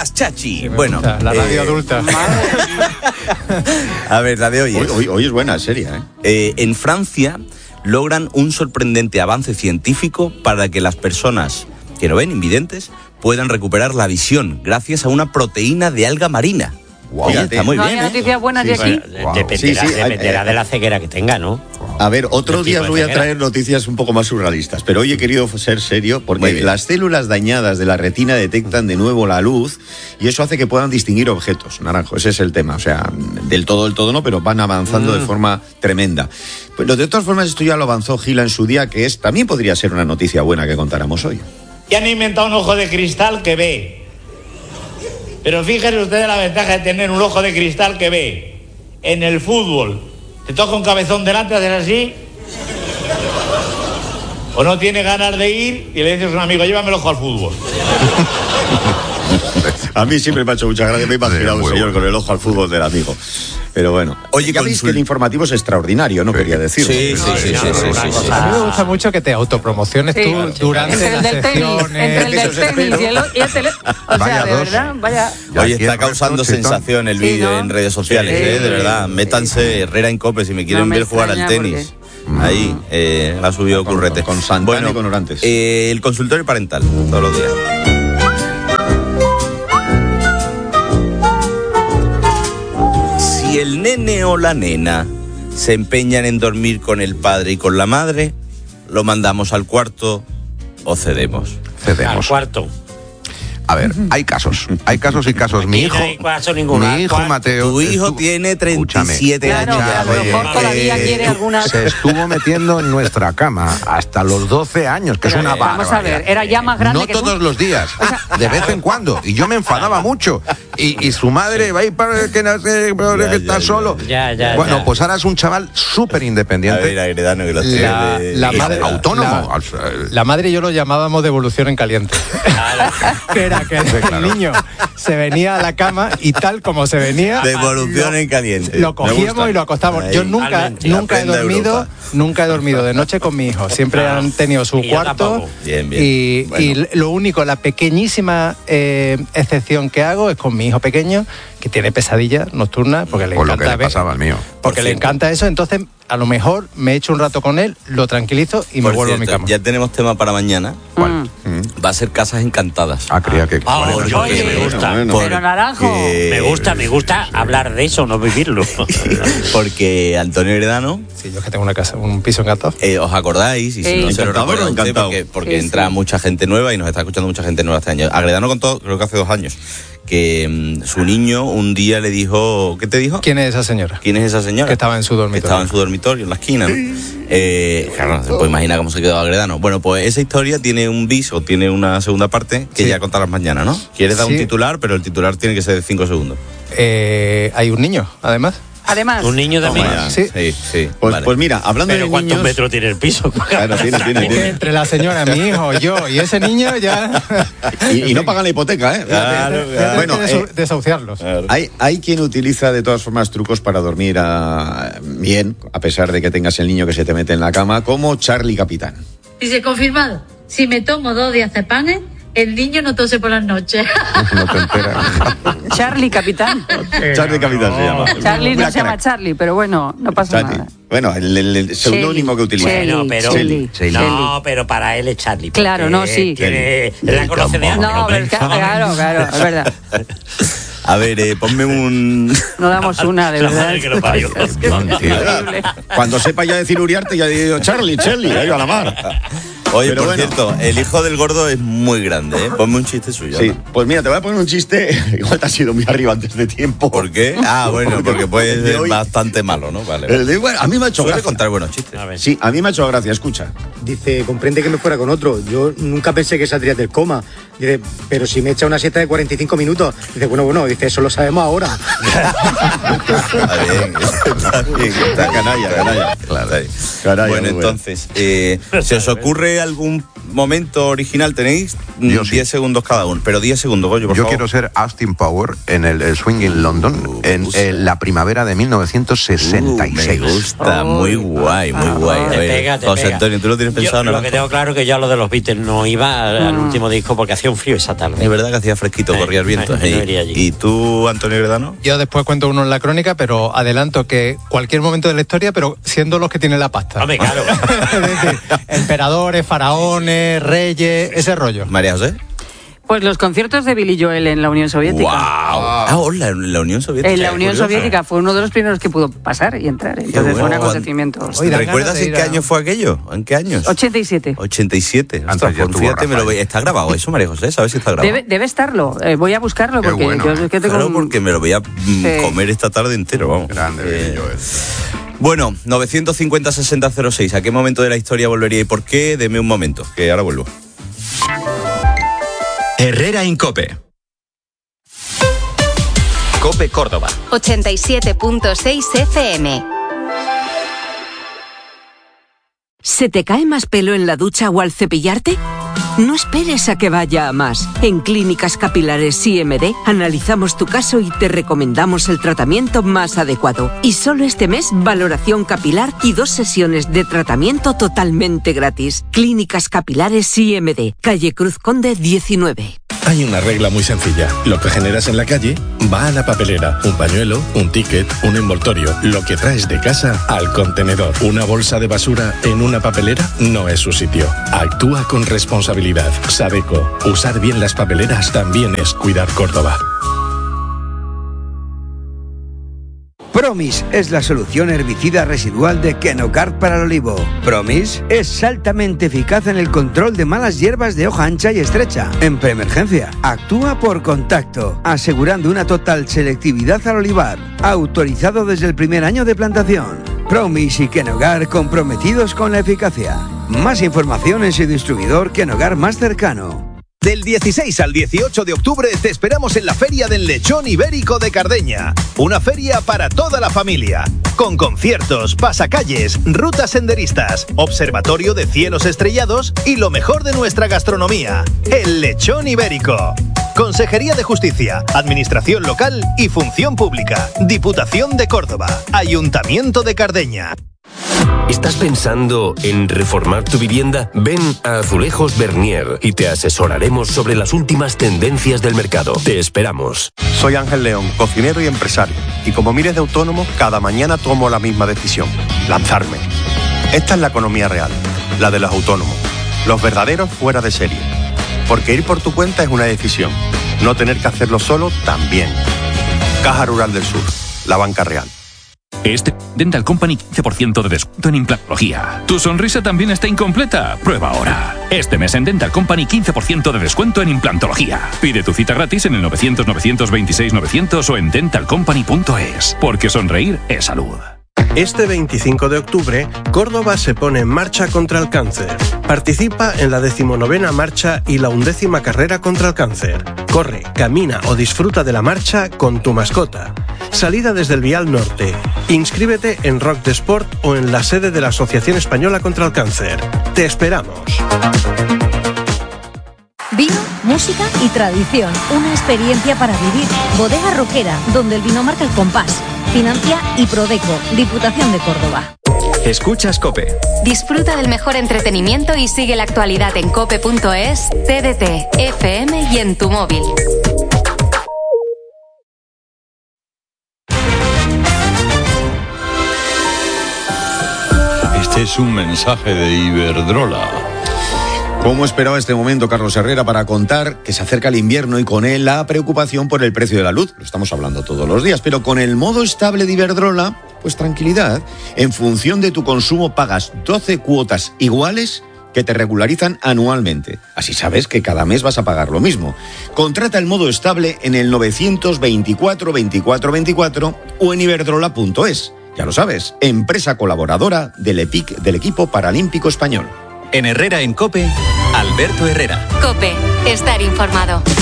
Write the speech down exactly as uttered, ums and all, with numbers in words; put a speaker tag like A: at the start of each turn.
A: Las Chachi. Bueno,
B: la radio
A: eh,
B: adulta.
A: A ver, la de hoy.
C: Hoy, hoy, hoy es buena, seria, ¿eh?
A: Eh, en Francia logran un sorprendente avance científico para que las personas que no ven, invidentes, puedan recuperar la visión gracias a una proteína de alga marina.
C: Wow.
A: Oye, está muy
D: ¿No
A: bien,
D: hay
A: ¿eh?
D: noticias buenas de
C: Sí,
D: aquí?
C: sí.
E: Wow.
F: Dependerá,
C: Sí, sí,
F: dependerá
C: eh,
F: de la ceguera que tenga, ¿no?
C: A ver, otro
F: ¿Qué
C: día
F: tipo
C: os
F: de
C: voy a
F: ceguera?
C: traer noticias un poco más surrealistas, pero hoy he querido ser serio
A: Muy
C: porque
A: bien.
C: las células dañadas de la retina detectan de nuevo la luz y eso hace que puedan distinguir objetos. Naranjo, ese es el tema. O sea, del todo, del todo no, pero van avanzando
F: Mm.
C: de forma tremenda. Pero de todas formas, esto ya lo avanzó Gila en su día, que es también podría ser una noticia buena que contáramos hoy.
G: Y han inventado un ojo de cristal que ve. Pero fíjense ustedes la ventaja de tener un ojo de cristal que ve. En el fútbol, te toca un cabezón delante, haces así. O no tiene ganas de ir y le dices a un amigo, llévame el ojo al fútbol.
C: A mí siempre me ha hecho mucha gracia, me he imaginado un señor con el ojo al fútbol del amigo. Pero bueno.
A: Oye,
C: ya veis
A: consul-
C: que el informativo es extraordinario, no quería decirlo.
A: Sí, sí, sí, sí, sí, sí, sí.
B: A mí me gusta mucho que te autopromociones
D: Sí.
B: tú durante
D: Entre el
B: las
D: del tenis, entre el
B: secciones.
D: del tenis y el, y el tele... O
E: Vaya
D: sea, de
E: dos.
D: verdad, vaya...
E: Ya
A: Oye,
E: aquí
A: está
E: el
A: causando
E: resto, chetón.
A: sensación el
D: Sí,
A: vídeo
D: ¿no?
A: en redes sociales,
D: Sí.
A: eh, de verdad. Métanse Herrera en Cope si me quieren
D: No me
A: ver jugar al
D: extraña
A: tenis. Ahí, eh, la ha subido
C: Con-
A: Currete.
C: con Santana y con Orantes.
A: eh, el consultorio parental, todos los días. Si el nene o la nena se empeñan en dormir con el padre y con la madre, lo mandamos al cuarto o cedemos.
F: Al
E: Cedemos.
F: cuarto.
E: A ver, hay casos, hay casos y casos. Mi
F: Aquí
E: hijo,
F: no hay caso ninguno.
E: mi hijo
F: Cuarto.
E: Mateo.
A: Tu hijo
E: estu-
A: tiene treinta y siete
D: Claro,
A: años.
D: que a lo mejor
A: eh,
D: todavía quiere alguna...
E: Se estuvo metiendo en nuestra cama hasta los doce años, que es
D: Pero,
E: una
D: eh, vamos
E: barbaridad.
D: a ver, era ya más grande
E: No
D: que tú.
E: todos los días, de vez en cuando. Y yo me enfadaba mucho. Y, y su madre va a ir para que no sé, para
A: Ya,
E: que
A: ya,
E: está
A: ya.
E: solo.
F: Ya, ya,
E: bueno,
F: ya.
E: pues ahora es un chaval súper
A: A ver,
E: independiente.
A: Agredano, que lo
B: La,
A: tiene de-
B: la
A: de-
B: madre,
E: autónomo.
B: La, la madre y yo lo llamábamos devolución en caliente. Que era que
E: claro.
B: el niño se venía a la cama y tal como se venía,
A: Devolución
B: lo-
A: en caliente.
B: lo
A: Me
B: cogíamos
A: gusta.
B: y lo acostábamos.
A: Ahí.
B: Yo nunca,
F: Totalmente.
B: nunca he
A: Aprenda
B: dormido,
A: Europa.
B: nunca he dormido de noche con mi hijo. Siempre han tenido su
F: Y yo
B: cuarto.
F: tampoco.
A: Bien, bien.
B: Y,
A: Bueno.
B: y lo único, la pequeñísima eh, excepción que hago es con mi hijo pequeño, que tiene pesadillas nocturnas porque le
E: Por lo
B: encanta
E: que le
B: ver-
E: pasaba al mío.
B: porque
A: Por
B: le
A: cierto.
B: encanta eso. Entonces, a lo mejor me echo un rato con él, lo tranquilizo y me
A: Por
B: vuelvo a mi
A: cierto,
B: cama.
A: ya tenemos tema para mañana.
D: ¿Cuál?
A: Va a ser Casas Encantadas.
E: Ah, creía que.
F: Ah,
E: Bueno,
F: yo
D: Oye.
F: que me gusta.
C: Bueno,
D: Pero Naranjo...
F: Me gusta, me gusta hablar de eso, no vivirlo.
A: Porque Antonio Heredano,
B: Sí, yo es que tengo una casa, un piso encantado.
A: eh, os acordáis, y si
D: Sí.
A: no se lo
C: Encantado,
A: recuerda usted,
C: encantado.
A: porque, porque
D: Sí,
A: entra
D: sí.
A: mucha gente nueva y nos está escuchando mucha gente nueva este año. Agredano contó, creo que hace dos años, que mm, su niño un día le dijo, ¿qué te dijo?
B: ¿Quién es esa señora?
A: ¿Quién es esa señora?
B: Que estaba en su dormitorio.
A: Que estaba en su dormitorio, en la esquina, ¿no? Eh, claro, se puede imaginar cómo se quedó Agredano. Bueno, pues esa historia tiene un bis o tiene una segunda parte que
B: Sí.
A: ya contarás mañana, ¿no? Quieres dar
B: Sí.
A: un titular, pero el titular tiene que ser de cinco segundos.
B: Eh, hay un niño, además.
D: Además...
F: Un niño también.
A: Toma ya.
B: Sí.
A: Sí, sí.
C: Pues,
A: vale.
C: pues mira, hablando
F: Pero
C: de
F: ¿cuántos
C: niños...
F: metros tiene el piso?
C: Claro, tiene, tiene,
B: Que
C: tiene.
B: entre la señora, mi hijo, yo y ese niño ya...
C: Y, y no pagan la hipoteca, ¿eh?
A: Claro,
B: Voy a tener
C: Bueno,
B: que desu-
C: eh,
B: desahuciarlos.
C: Hay, hay quien utiliza de todas formas trucos para dormir ah, bien, a pesar de que tengas el niño que se te mete en la cama, como Charlie Capitán.
H: Dice, confirmado, si me tomo dos diazepanes, el niño no tose por las noches.
E: No te enteras.
D: Charlie, capitán.
C: Charlie Capitán se llama.
D: Charlie no
C: Una
D: se llama
C: crack.
D: Charlie, pero bueno, no pasa
C: Charlie.
D: nada.
C: Bueno, el, el- el seudónimo que utiliza.
D: Shelly,
F: Bueno, pero-
D: Shelly,
E: Shelly.
F: No, pero para él es Charlie. porque
D: Claro, no, sí.
F: tiene- la conoce de años.
D: No, pero es que- claro, claro, es verdad.
A: A ver, eh, ponme un...
D: No damos una, de
F: La
D: verdad.
F: madre que lo parió.
D: Es que es horrible.
C: Cuando sepa ya decir Uriarte, ya digo Charlie, Charlie, ahí va la mar.
A: Oye,
C: Pero
A: por
C: bueno.
A: cierto, el hijo del gordo es muy grande, ¿eh? Ponme un chiste suyo.
C: Sí,
A: ¿no?
C: pues mira, te voy a poner un chiste. Igual te has ido muy arriba antes de tiempo.
A: ¿Por qué? Ah, bueno, porque puede
C: El de
A: ser
C: hoy-
A: bastante malo, ¿no? Vale.
C: El de- bueno, a mí me ha hecho
A: Suele
C: gracia.
A: contar buenos chistes.
F: A ver.
C: Sí, a mí me ha hecho gracia, escucha.
I: Dice, comprende que me fuera con otro. Yo nunca pensé que saldría del coma. Dice, pero si me echa una siesta de cuarenta y cinco minutos. Dice, bueno, bueno, dice, eso lo sabemos ahora.
A: Está bien, está bien. Está
C: Canalla, canalla.
A: Claro, está bien.
C: Canalla,
A: Bueno,
C: muy bueno.
A: entonces, eh, ¿se os ocurre algún momento original tenéis
E: Yo
A: diez
E: sí.
A: segundos cada uno, pero diez segundos, Goyo, por
E: Yo
A: favor.
E: quiero ser Austin Power en el, el Swing in London
A: Uh,
E: en, en la primavera de mil novecientos sesenta y seis.
A: Uh, me gusta, muy guay, muy guay. A
F: Te
A: ver,
F: pega, te
A: José
F: pega.
A: Antonio, ¿tú lo tienes pensado?
F: Yo, lo
A: Naranjo?
F: que tengo claro es que yo a lo de los Beatles no iba al, al último disco porque hacía un frío esa tarde.
A: Es verdad que hacía fresquito,
F: Eh,
A: corría el viento.
F: eh, no
A: y,
F: iría allí.
A: ¿Y tú, Antonio Gredano?
B: Yo después cuento uno en la crónica, pero adelanto que cualquier momento de la historia, pero siendo los que tienen la pasta.
F: Hombre, claro.
B: Es decir, emperadores, faraones, reyes, ese rollo.
A: María José.
D: Pues los conciertos de Billy Joel en la Unión Soviética.
A: ¡Wow! Ah, hola, en la Unión Soviética.
D: En la Unión
A: Curioso.
D: Soviética fue uno de los primeros que pudo pasar y entrar. Entonces fue un
A: bueno.
D: acontecimiento.
B: Oye, dan
A: ¿Recuerdas
B: ganas de
A: en
B: ir
A: qué
B: a-
A: año fue aquello? ¿En qué años?
D: ochenta y siete.
A: ochenta y siete.
E: Antes
A: Ostras,
E: ya
A: pues
E: estuvo
A: fíjate, me lo
E: Rafael.
A: ve- está grabado eso, María José, ¿sabes si está grabado?
D: Debe, debe estarlo. Eh, voy a buscarlo
E: Qué
D: porque
E: bueno,
D: yo
E: eh.
D: es que tengo
A: Claro,
D: un-
A: porque me lo voy a mm,
D: Sí.
A: comer esta tarde entero, vamos.
E: Grande,
A: Eh,
E: Billy Joel.
A: Bueno, novecientos cincuenta sesenta cero seis. ¿A qué momento de la historia volvería y por qué? Deme un momento, que ahora vuelvo.
J: Herrera Incope. Cope Córdoba.
K: ochenta y siete punto seis F M.
L: ¿Se te cae más pelo en la ducha o al cepillarte? No esperes a que vaya a más. En Clínicas Capilares I M D analizamos tu caso y te recomendamos el tratamiento más adecuado. Y solo este mes, valoración capilar y dos sesiones de tratamiento totalmente gratis. Clínicas Capilares I M D, calle Cruz Conde diecinueve.
M: Hay una regla muy sencilla. Lo que generas en la calle va a la papelera. Un pañuelo, un ticket, un envoltorio. Lo que traes de casa al contenedor. Una bolsa de basura en una papelera no es su sitio. Actúa con responsabilidad. Sabeco. Usar bien las papeleras también es cuidar Córdoba.
N: Promis es la solución herbicida residual de Kenocard para el olivo. Promis es altamente eficaz en el control de malas hierbas de hoja ancha y estrecha. En preemergencia, actúa por contacto, asegurando una total selectividad al olivar. Autorizado desde el primer año de plantación. Promis y Kenocard comprometidos con la eficacia. Más información en su distribuidor Kenocard más cercano.
O: Del dieciséis al dieciocho de octubre te esperamos en la Feria del Lechón Ibérico de Cardeña. Una feria para toda la familia. Con conciertos, pasacalles, rutas senderistas, observatorio de cielos estrellados y lo mejor de nuestra gastronomía. El Lechón Ibérico. Consejería de Justicia, Administración Local y Función Pública. Diputación de Córdoba. Ayuntamiento de Cardeña.
P: ¿Estás pensando en reformar tu vivienda? Ven a Azulejos Bernier y te asesoraremos sobre las últimas tendencias del mercado. Te esperamos.
Q: Soy Ángel León, cocinero y empresario. Y como miles de autónomos, cada mañana tomo la misma decisión: lanzarme. Esta es la economía real, la de los autónomos. Los verdaderos fuera de serie. Porque ir por tu cuenta es una decisión. No tener que hacerlo solo también. Caja Rural del Sur, la banca real.
R: Este Dental Company quince por ciento de descuento en implantología. ¿Tu sonrisa también está incompleta? Prueba ahora. Este mes en Dental Company quince por ciento de descuento en implantología. Pide tu cita gratis en el novecientos, novecientos veintiséis, novecientos o en dental company punto es. Porque sonreír es salud.
S: Este veinticinco de octubre, Córdoba se pone en marcha contra el cáncer. Participa en la decimonovena marcha y la undécima carrera contra el cáncer. Corre, camina o disfruta de la marcha con tu mascota. Salida desde el Vial Norte. Inscríbete en Rock de Sport o en la sede de la Asociación Española contra el Cáncer. Te esperamos.
T: Vino, música y tradición. Una experiencia para vivir. Bodega Roquera, donde el vino marca el compás. Financia y Prodeco, Diputación de Córdoba.
J: Escuchas Cope.
K: Disfruta del mejor entretenimiento y sigue la actualidad en cope punto es, T D T, F M y en tu móvil.
U: Este es un mensaje de Iberdrola.
C: ¿Cómo esperaba este momento Carlos Herrera para contar que se acerca el invierno y con él la preocupación por el precio de la luz? Lo estamos hablando todos los días, pero con el modo estable de Iberdrola, pues tranquilidad. En función de tu consumo pagas doce cuotas iguales que te regularizan anualmente. Así sabes que cada mes vas a pagar lo mismo. Contrata el modo estable en el novecientos veinticuatro, veinticuatro, veinticuatro o en iberdrola punto es. Ya lo sabes, empresa colaboradora del E P I C del equipo paralímpico español.
J: En Herrera en Cope, Alberto Herrera.
K: Cope, estar informado.